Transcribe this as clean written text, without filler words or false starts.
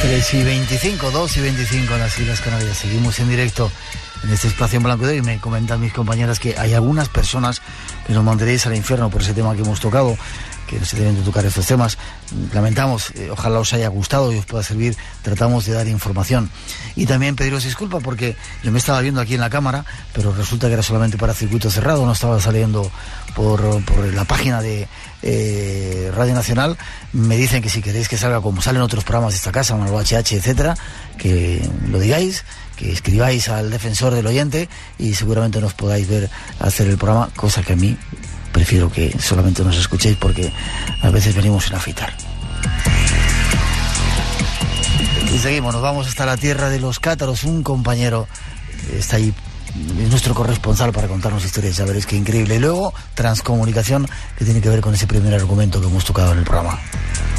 3:25, 2:25 en las Islas Canarias. Seguimos en directo en este espacio en blanco y me comentan mis compañeras que hay algunas personas que nos mandaréis al infierno por ese tema que hemos tocado, que no se deben de tocar estos temas. Lamentamos, ojalá os haya gustado y os pueda servir. Tratamos de dar información y también pediros disculpas porque yo me estaba viendo aquí en la cámara, pero resulta que era solamente para circuito cerrado, no estaba saliendo por la página de Radio Nacional. Me dicen que si queréis que salga como salen otros programas de esta casa, Manolo HH, etcétera, que lo digáis, que escribáis al defensor del oyente y seguramente nos podáis ver hacer el programa, cosa que a mí prefiero que solamente nos escuchéis porque a veces venimos sin afeitar. Y seguimos, nos vamos hasta la tierra de los cátaros. Un compañero está ahí, es nuestro corresponsal para contarnos historias, ya veréis qué increíble. Y luego, transcomunicación, que tiene que ver con ese primer argumento que hemos tocado en el programa.